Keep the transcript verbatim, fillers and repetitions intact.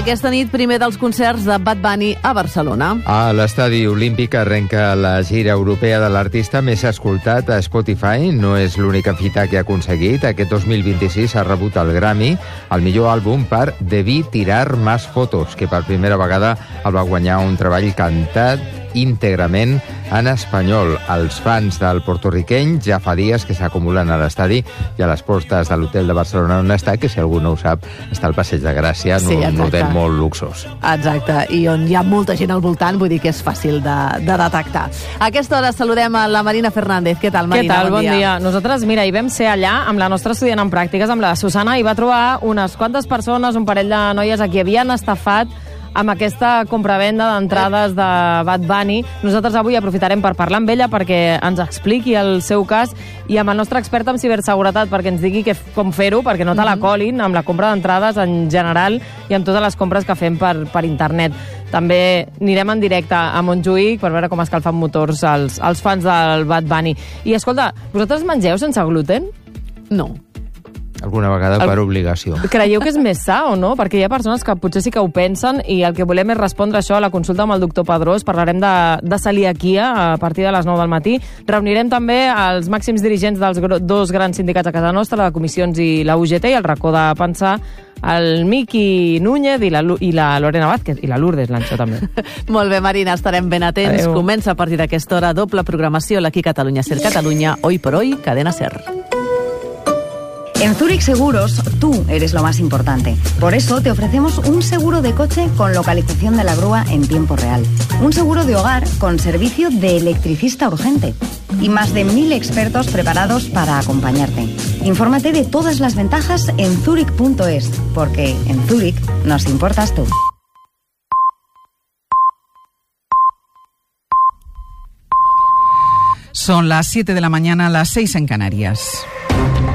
Aquesta nit, primer dels concerts de Bad Bunny a Barcelona. A l'Estadi Olímpic arrenca la gira europea de l'artista més escoltat a Spotify. No és l'única fita que ha aconseguit. Aquest dos mil vint-i-sis ha rebut el Grammy, el millor àlbum per Debí tirar más fotos, que per primera vegada el va guanyar un treball cantat íntegrament en espanyol. Els fans del portorriqueny ja fa dies que s'acumulen a l'estadi i a les portes de l'hotel de Barcelona on està, que si algú no ho sap, està al Passeig de Gràcia, en Sí, un exacte. hotel molt luxós. Exacte, i on hi ha molta gent al voltant, vull dir que és fàcil de, de detectar. A aquesta hora saludem a la Marina Fernández. Què tal, Marina? Què tal? Bon, dia. bon dia. Nosaltres, mira, hi vam ser allà amb la nostra estudiant en pràctiques, amb la Susana, i va trobar unes quantes persones, un parell de noies a qui havien estafat amb aquesta compravenda d'entrades de Bad Bunny. Nosaltres avui aprofitarem per parlar amb ella perquè ens expliqui el seu cas i amb el nostre expert en ciberseguretat perquè ens digui que, com fer-ho, perquè no te la colin amb la compra d'entrades en general i amb totes les compres que fem per, per internet. També anirem en directe a Montjuïc per veure com escalfen motors els, els fans del Bad Bunny. I escolta, vosaltres mengeu sense gluten? No. Alguna vegada El- per obligació. Creieu que és més sa o no? Perquè hi ha persones que potser sí que ho pensen i el que volem és respondre això a la consulta amb el doctor Pedrós. Parlarem de, de celiaquia a partir de les nou del matí. Reunirem també els màxims dirigents dels gro- dos grans sindicats a casa nostra, la de Comissions i la U G T, i el racó de pensar el Miqui Núñez i la, Lu- i la Lorena Vázquez, i la Lourdes Lancho també. Molt bé, Marina, estarem ben atents. Adéu. Comença a partir d'aquesta hora doble programació l'Aquí Catalunya Ser Catalunya, Hoy por Hoy, Cadena Ser. En Zurich Seguros, tú eres lo más importante. Por eso te ofrecemos un seguro de coche con localización de la grúa en tiempo real. Un seguro de hogar con servicio de electricista urgente. Y más de mil expertos preparados para acompañarte. Infórmate de todas las ventajas en zurich punto es, porque en Zurich nos importas tú. Son las siete de la mañana, las seis en Canarias.